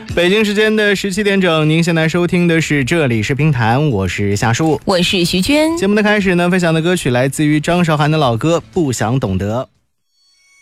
北京时间的17点整，您现在收听的是这里是评弹，我是夏树， 我是徐娟。 节目的开始呢，分享的歌曲来自于张韶涵的老歌《不想懂得》。